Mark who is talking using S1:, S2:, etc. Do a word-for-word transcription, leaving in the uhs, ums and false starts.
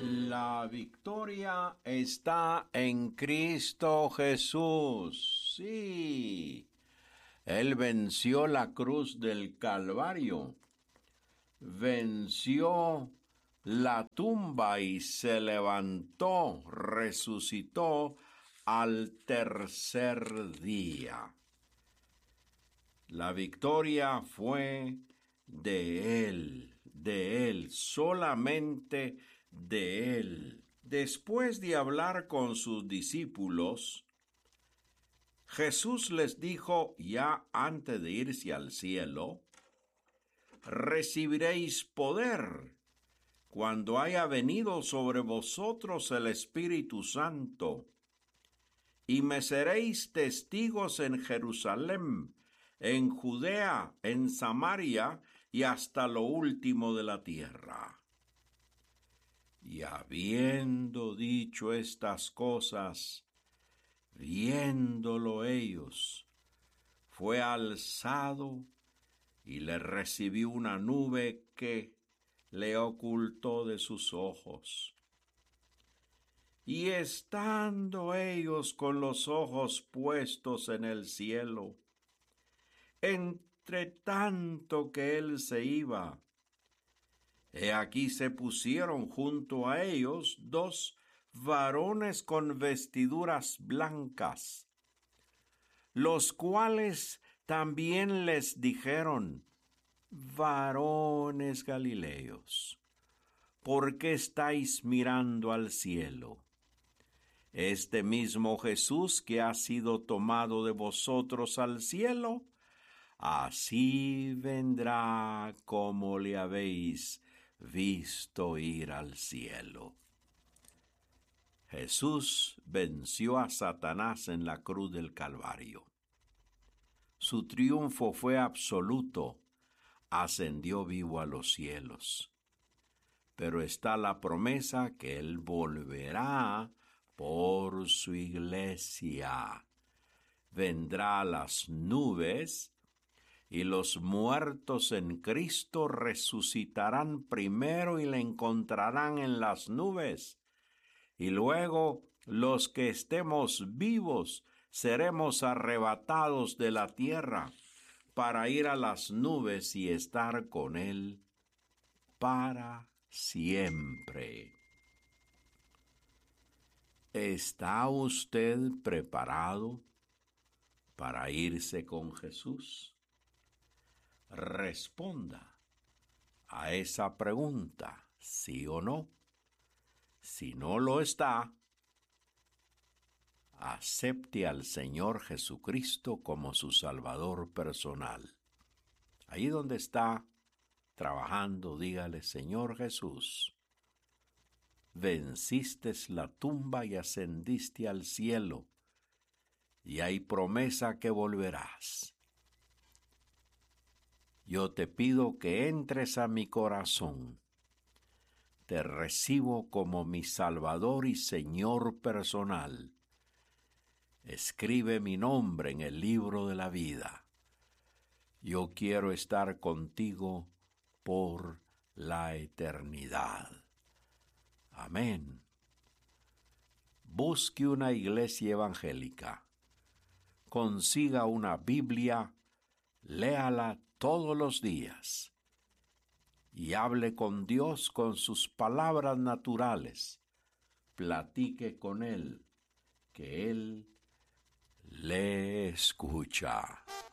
S1: La victoria está en Cristo Jesús. Sí, Él venció la cruz del Calvario, venció la tumba y se levantó, resucitó al tercer día. La victoria fue de Él, de Él, solamente de Él. Después de hablar con sus discípulos, Jesús les dijo, ya antes de irse al cielo, recibiréis poder cuando haya venido sobre vosotros el Espíritu Santo, y me seréis testigos en Jerusalén, en Judea, en Samaria y hasta lo último de la tierra. Y habiendo dicho estas cosas, viéndolo ellos, fue alzado y le recibió una nube que le ocultó de sus ojos. Y estando ellos con los ojos puestos en el cielo, entre tanto que él se iba, he aquí se pusieron junto a ellos dos varones con vestiduras blancas, los cuales también les dijeron, varones galileos, ¿por qué estáis mirando al cielo? Este mismo Jesús que ha sido tomado de vosotros al cielo, así vendrá como le habéis visto ir al cielo. Jesús venció a Satanás en la cruz del Calvario. Su triunfo fue absoluto, ascendió vivo a los cielos. Pero está la promesa que Él volverá por su iglesia. Vendrá a las nubes, y los muertos en Cristo resucitarán primero y le encontrarán en las nubes. Y luego los que estemos vivos seremos arrebatados de la tierra para ir a las nubes y estar con Él para siempre. ¿Está usted preparado para irse con Jesús? Responda a esa pregunta, sí o no. Si no lo está, acepte al Señor Jesucristo como su Salvador personal. Ahí donde está trabajando, dígale, Señor Jesús, venciste la tumba y ascendiste al cielo, y hay promesa que volverás. Yo te pido que entres a mi corazón. Te recibo como mi Salvador y Señor personal. Escribe mi nombre en el libro de la vida. Yo quiero estar contigo por la eternidad. Amén. Busque una iglesia evangélica. Consiga una Biblia, léala todos los días y hable con Dios con sus palabras naturales. Platique con Él, que Él le escucha.